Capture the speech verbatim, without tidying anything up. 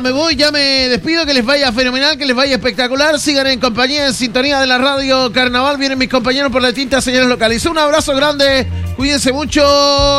me voy, ya me despido, que les vaya fenomenal, que les vaya espectacular. Sigan en compañía, en sintonía de la radio Carnaval. Vienen mis compañeros por las distintas señales locales. Un abrazo grande, cuídense mucho.